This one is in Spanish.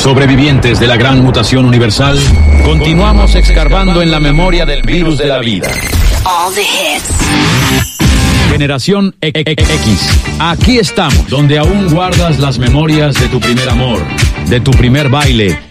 Sobrevivientes de la gran mutación universal, continuamos escarbando en la memoria del virus de la vida. All the hits. Generación X. Aquí estamos, donde aún guardas las memorias de tu primer amor, de tu primer baile